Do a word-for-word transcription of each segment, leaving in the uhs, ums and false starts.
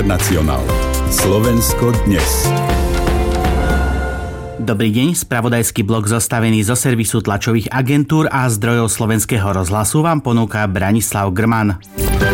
Nacionál. Slovensko dnes. Dobrý deň, spravodajský blok zostavený zo servisu tlačových agentúr a zdrojov Slovenského rozhlasu vám ponúka Branislav Grman.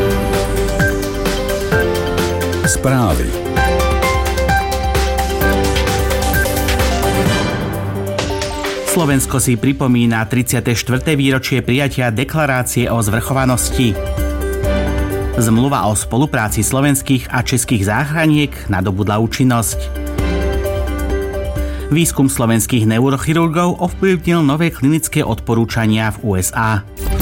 Správy. Slovensko si pripomína tridsiate štvrté výročie prijatia deklarácie o zvrchovanosti. Zmluva o spolupráci slovenských a českých záchraniek nadobudla účinnosť. Výskum slovenských neurochirurgov ovplyvnil nové klinické odporúčania v ú es á.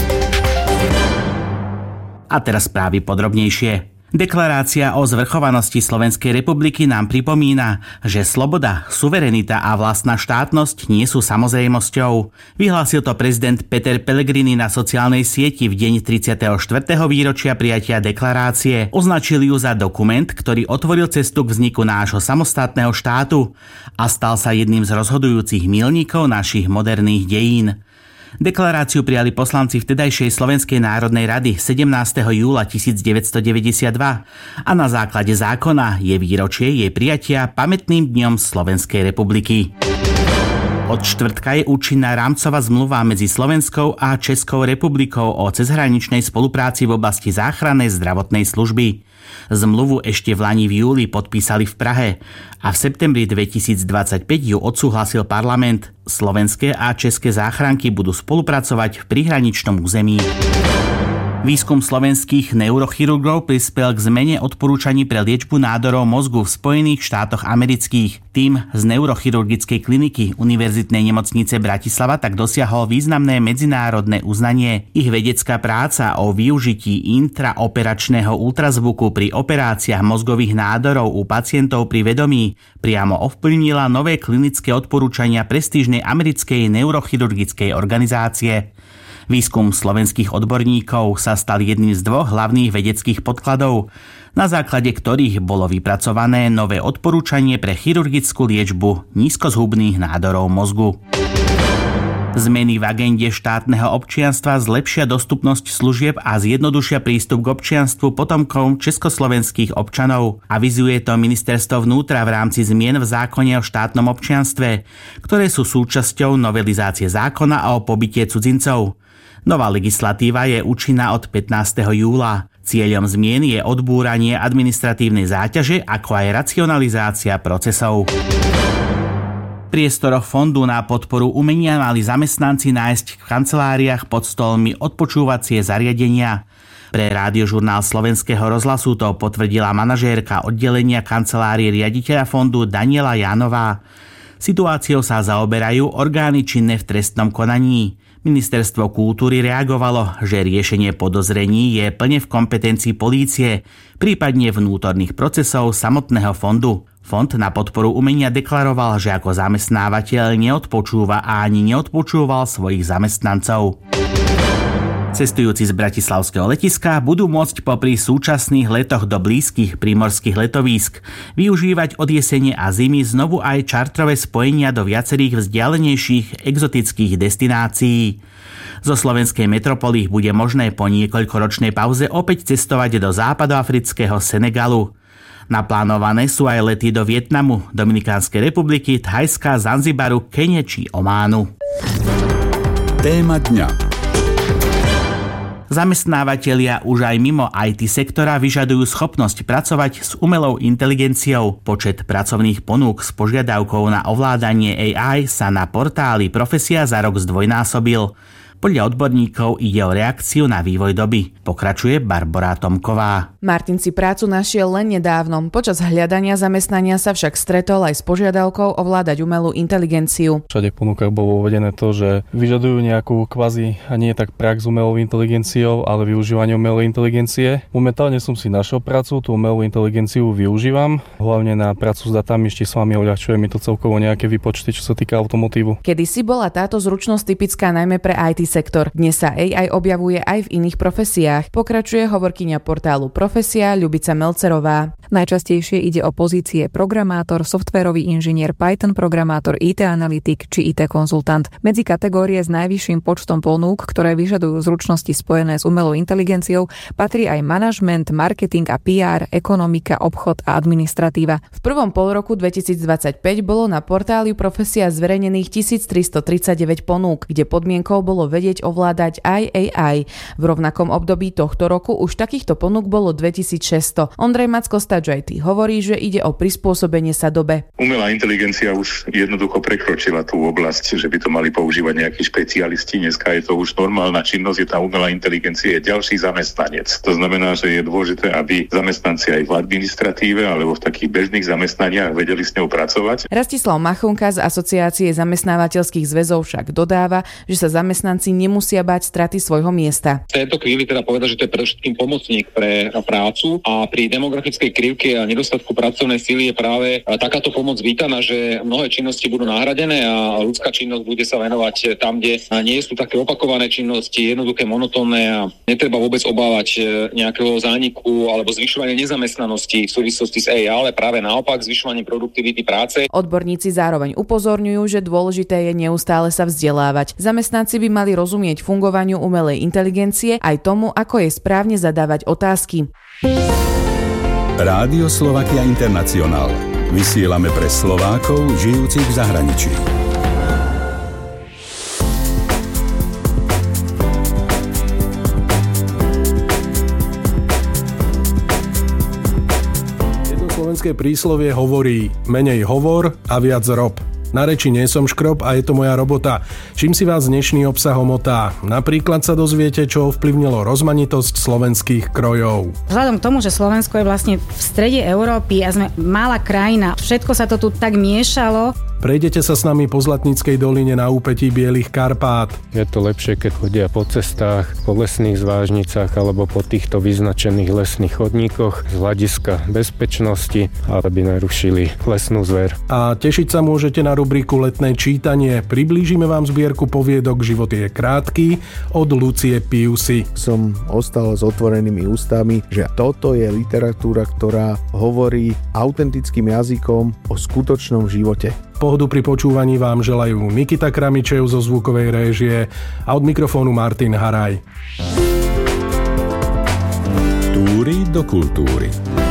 A teraz správy podrobnejšie. Deklarácia o zvrchovanosti Slovenskej republiky nám pripomína, že sloboda, suverenita a vlastná štátnosť nie sú samozrejmosťou. Vyhlásil to prezident Peter Pellegrini na sociálnej sieti v deň tridsiateho štvrtého výročia prijatia deklarácie. Označil ju za dokument, ktorý otvoril cestu k vzniku nášho samostatného štátu a stal sa jedným z rozhodujúcich milníkov našich moderných dejín. Deklaráciu prijali poslanci vtedajšej Slovenskej národnej rady sedemnásteho júla tisícdeväťstodeväťdesiatdva a na základe zákona je výročie jej prijatia pamätným dňom Slovenskej republiky. Od štvrtka je účinná rámcová zmluva medzi Slovenskou a Českou republikou o cezhraničnej spolupráci v oblasti záchrannej zdravotnej služby. Zmluvu ešte v lani v júli podpísali v Prahe a v septembri dvetisícdvadsaťpäť ju odsúhlasil parlament. Slovenské a české záchranky budú spolupracovať v prihraničnom území. Výskum slovenských neurochirurgov prispel k zmene odporúčaní pre liečbu nádorov mozgu v Spojených štátoch amerických. Tím z neurochirurgickej kliniky Univerzitnej nemocnice Bratislava tak dosiahol významné medzinárodné uznanie. Ich vedecká práca o využití intraoperačného ultrazvuku pri operáciách mozgových nádorov u pacientov pri vedomí priamo ovplyvnila nové klinické odporúčania prestížnej americkej neurochirurgickej organizácie. Výskum slovenských odborníkov sa stal jedným z dvoch hlavných vedeckých podkladov, na základe ktorých bolo vypracované nové odporúčanie pre chirurgickú liečbu nízkozhubných nádorov mozgu. Zmeny v agende štátneho občianstva zlepšia dostupnosť služieb a zjednodušia prístup k občianstvu potomkom československých občanov. Avizuje to ministerstvo vnútra v rámci zmien v zákone o štátnom občianstve, ktoré sú súčasťou novelizácie zákona o pobyte cudzincov. Nová legislatíva je účinná od pätnásteho júla. Cieľom zmien je odbúranie administratívnej záťaže, ako aj racionalizácia procesov. V priestoroch Fondu na podporu umenia mali zamestnanci nájsť v kanceláriách pod stolmi odpočúvacie zariadenia. Pre Rádiožurnál Slovenského rozhlasu to potvrdila manažérka oddelenia kancelárie riaditeľa fondu Daniela Jánová. Situáciou sa zaoberajú orgány činné v trestnom konaní. Ministerstvo kultúry reagovalo, že riešenie podozrení je plne v kompetencii polície, prípadne vnútorných procesov samotného fondu. Fond na podporu umenia deklaroval, že ako zamestnávateľ neodpočúva a ani neodpočúval svojich zamestnancov. Cestujúci z bratislavského letiska budú môcť popri súčasných letoch do blízkych prímorských letovísk využívať od jesene a zimy znovu aj čartrové spojenia do viacerých vzdialenejších exotických destinácií. Zo slovenskej metropoly bude možné po niekoľkoročnej pauze opäť cestovať do západoafrického Senegalu. Naplánované sú aj lety do Vietnamu, Dominikánskej republiky, Thajska, Zanzibaru, Kene či Ománu. Téma dňa. Zamestnávatelia už aj mimo í té sektora vyžadujú schopnosť pracovať s umelou inteligenciou. Počet pracovných ponúk s požiadavkou na ovládanie á í sa na portáli Profesia za rok zdvojnásobil. Podľa odborníkov ide o reakciu na vývoj doby. Pokračuje Barbora Tomková. Martin si prácu našiel len nedávno. Počas hľadania zamestnania sa však stretol aj s požiadavkou ovládať umelú inteligenciu. Všade v ponukách bolo uvedené to, že vyžadujú nejakú kvazi a nie tak prax s umelou inteligenciou, ale využívanie umelej inteligencie. Momentálne som si našiel prácu, tú umelú inteligenciu využívam, hlavne na prácu s datami, ešte s vami uľahčuje mi to celkovo nejaké výpočty, čo sa týka automotívu. Kedysi bola táto zručnosť typická najmä pre í té sektor. Dnes sa á í objavuje aj v iných profesiách, pokračuje hovorkyňa portálu Profesia Ľubica Melcerová. Najčastejšie ide o pozície programátor, softvérový inžinier, Python programátor, í té analytik či í té konzultant. Medzi kategórie s najvyšším počtom ponúk, ktoré vyžadujú zručnosti spojené s umelou inteligenciou, patrí aj manažment, marketing a pé er, ekonomika, obchod a administratíva. V prvom polroku dvetisícdvadsaťpäť bolo na portáli Profesia zverejnených tisíctristotridsaťdeväť ponúk, kde podmienkou bolo vedieť ovládať aj á í. V rovnakom období tohto roku už takýchto ponúk bolo dvetisícšesťsto. Ondrej Macko z Touch í té hovorí, že ide o prispôsobenie sa dobe. Umelá inteligencia už jednoducho prekročila tú oblasť, že by to mali používať nejakí špecialisti. Dneska je to už normálna činnosť, je tá umelá inteligencia, je ďalší zamestnanec. To znamená, že je dôležité, aby zamestnanci aj v administratíve alebo v takých bežných zamestnaniach vedeli s ňou pracovať. Rastislav Machunka z Asociácie zamestnávateľských zväzov však dodáva, že sa zamestnanci nemusia báť straty svojho miesta. V tejto chvíli teda povedať, že to je predovšetkým pomocník pre prácu a pri demografickej krivke a nedostatku pracovnej síly je práve takáto pomoc vítaná, že mnohé činnosti budú nahradené a ľudská činnosť bude sa venovať tam, kde nie sú také opakované činnosti, jednoduché, monotónne a netreba vôbec obávať nejakého zániku alebo zvyšovania nezamestnanosti v súvislosti s á í, ale práve naopak zvyšovanie produktivity práce. Odborníci zároveň upozorňujú, že dôležité je neustále sa vzdelávať. Zamestnanci by mali rozumieť fungovaniu umelej inteligencie aj tomu, ako je správne zadávať otázky. Rádio Slovakia International. Vysielame pre Slovákov žijúcich v zahraničí. Jedno slovenské príslovie hovorí: menej hovor a viac rob. Na reči nie som škrob a je to moja robota. Čím si vás dnešný obsah omotá? Napríklad sa dozviete, čo ovplyvnilo rozmanitosť slovenských krojov. Vzhľadom k tomu, že Slovensko je vlastne v strede Európy a sme malá krajina, všetko sa to tu tak miešalo. Prejdete sa s nami po Zlatníckej doline na úpetí Bielých Karpát. Je to lepšie, keď chodia po cestách, po lesných zvážnicách alebo po týchto vyznačených lesných chodníkoch z hľadiska bezpečnosti, aby nerušili lesnú zver. A tešiť sa môžete na rubriku Letné čítanie. Priblížime vám zbierku poviedok Život je krátky od Lucie Piusy. Som ostal s otvorenými ústami, že toto je literatúra, ktorá hovorí autentickým jazykom o skutočnom živote. Pohodu pri počúvaní vám želajú Nikita Kramičev zo zvukovej réžie a od mikrofónu Martin Haraj. Túry do kultúry.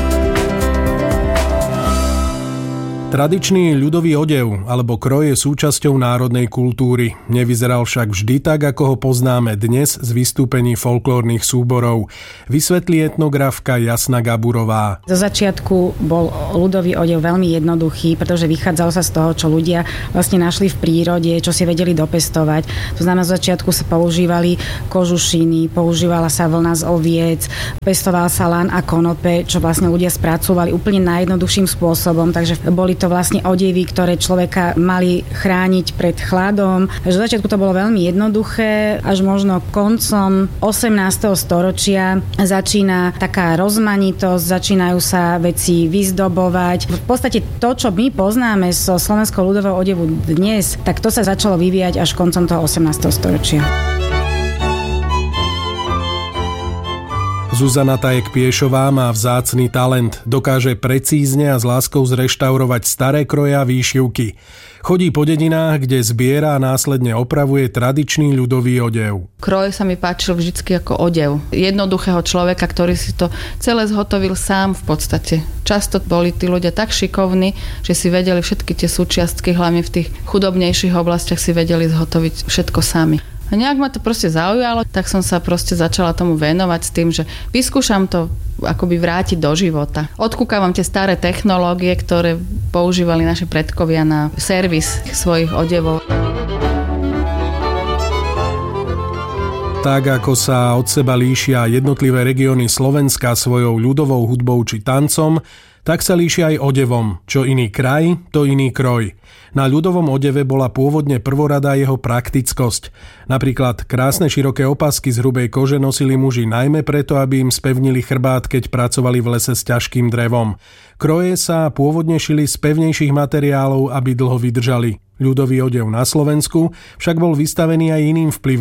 Tradičný ľudový odev alebo kroj je súčasťou národnej kultúry. Nevyzeral však vždy tak, ako ho poznáme dnes z vystúpení folklórnych súborov. Vysvetlí etnografka Jasna Gaburová. Zo začiatku bol ľudový odev veľmi jednoduchý, pretože vychádzalo sa z toho, čo ľudia vlastne našli v prírode, čo si vedeli dopestovať. To znamená, zo začiatku sa používali kožušiny, používala sa vlna z oviec, pestoval sa lan a konope, čo vlastne ľudia spracovali úplne najjednoduchším spôsobom, takže boli to to vlastne odevy, ktoré človeka mali chrániť pred chladom. Takže v začiatku to bolo veľmi jednoduché, až možno koncom osemnásteho storočia začína taká rozmanitosť, začínajú sa veci vyzdobovať. V podstate to, čo my poznáme zo slovenského ľudového odevu dnes, tak to sa začalo vyvíjať až koncom toho osemnásteho storočia. Zuzana Tajek-Piešová má vzácny talent. Dokáže precízne a s láskou zreštaurovať staré kroje a výšivky. Chodí po dedinách, kde zbiera a následne opravuje tradičný ľudový odev. Kroj sa mi páčil vždycky ako odev jednoduchého človeka, ktorý si to celé zhotovil sám v podstate. Často boli tí ľudia tak šikovní, že si vedeli všetky tie súčiastky, hlavne v tých chudobnejších oblastiach si vedeli zhotoviť všetko sami. A nejak ma to proste zaujalo, tak som sa proste začala tomu venovať s tým, že vyskúšam to akoby vrátiť do života. Odkúkavam tie staré technológie, ktoré používali naši predkovia na servis svojich odevov. Tak ako sa od seba líšia jednotlivé regióny Slovenska svojou ľudovou hudbou či tancom, tak sa líšia aj odevom. Čo iný kraj, to iný kroj. Na ľudovom odeve bola pôvodne prvoradá jeho praktickosť. Napríklad krásne široké opasky z hrubej kože nosili muži najmä preto, aby im spevnili chrbát, keď pracovali v lese s ťažkým drevom. Kroje sa pôvodne šili z pevnejších materiálov, aby dlho vydržali. Ľudový odev na Slovensku však bol vystavený aj iným vplyvom.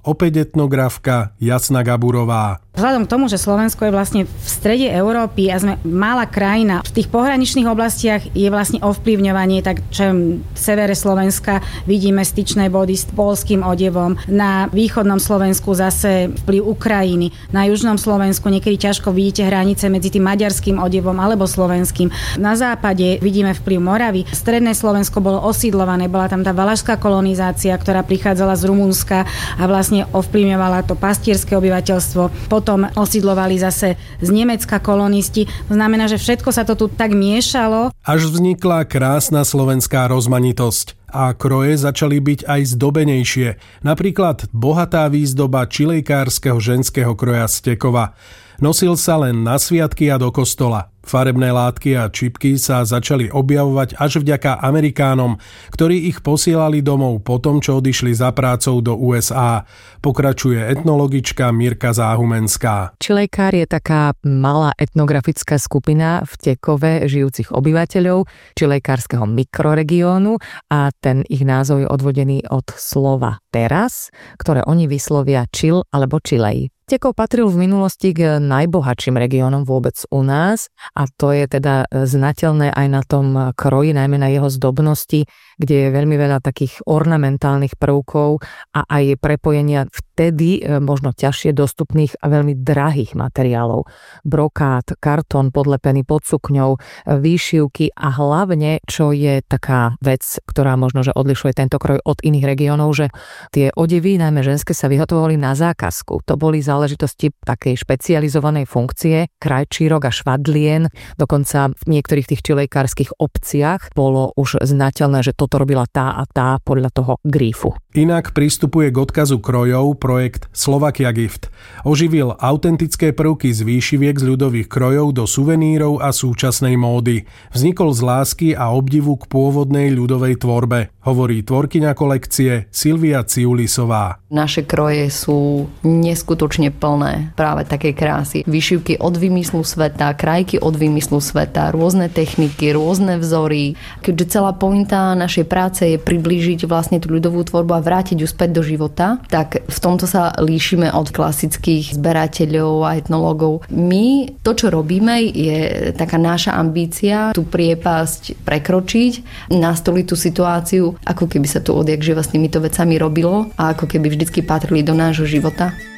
Opäť etnografka Jasna Gaburová. Vzhľadom k tomu, že Slovensko je vlastne v strede Európy a sme malá krajina, v tých pohraničných oblastiach je vlastne ovplyvňovanie, tak čo v severe Slovenska vidíme styčné body s poľským odevom, na východnom Slovensku zase vplyv Ukrajiny, na južnom Slovensku niekedy ťažko vidíte hranice medzi tým maďarským odevom alebo slovenským. Na západe vidíme vplyv Moravy. Stredné Slovensko bolo osídlované, bola tam tá valašská kolonizácia, ktorá prichádzala z Rumunska a vlastne ovplyvňovala to pastierské obyvateľstvo. Potom osídlovali zase z Nemecka kolonisti. To znamená, že všetko sa to tu tak miešalo. Až vznikla krásna slovenská rozmanitosť a kroje začali byť aj zdobenejšie. Napríklad bohatá výzdoba čilejkárskeho ženského kroja z tekova. Nosil sa len na sviatky a do kostola. Farebné látky a čipky sa začali objavovať až vďaka Amerikánom, ktorí ich posielali domov po tom, čo odišli za prácou do ú es á. Pokračuje etnologička Mirka Záhumenská. Čilejkár je taká malá etnografická skupina v Tekove žijúcich obyvateľov čilejkárskeho mikroregiónu a ten ich názov je odvodený od slova teras, ktoré oni vyslovia čil alebo čilej. Tekov patril v minulosti k najbohatším regiónom vôbec u nás a to je teda znateľné aj na tom kroji, najmä na jeho zdobnosti, kde je veľmi veľa takých ornamentálnych prvkov a aj prepojenia vtedy možno ťažšie dostupných a veľmi drahých materiálov. Brokát, kartón podlepený pod sukňou, výšivky a hlavne, čo je taká vec, ktorá možno, že odlišuje tento kroj od iných regiónov, že tie odevy, najmä ženské, sa vyhotovovali na zákazku. To boli záležitosti takej špecializovanej funkcie, krajčírok a švadlien. Dokonca v niektorých tých čilejkárskych obciach bolo už znateľné, že toto robila tá a tá podľa toho grífu. Inak pristupuje k odkazu krojov projekt Slovakia Gift. Oživil autentické prvky z výšiviek z ľudových krojov do suvenírov a súčasnej módy. Vznikol z lásky a obdivu k pôvodnej ľudovej tvorbe, hovorí tvorkyňa kolekcie Silvia Ciulisová. Naše kroje sú neskutočne plné práve takej krásy. Výšivky od vymyslu sveta, krajky od vymyslu sveta, rôzne techniky, rôzne vzory. Keďže celá pointa našej práce je priblížiť vlastne tú ľudovú tvorbu a vrátiť ju späť do života, tak v tomto sa líšime od klasických zberateľov a etnológov. My to, čo robíme, je taká naša ambícia tú priepasť prekročiť, nastoliť tú situáciu, ako keby sa tu odjak živa s týmito vecami robilo a ako keby vždycky patrili do nášho života.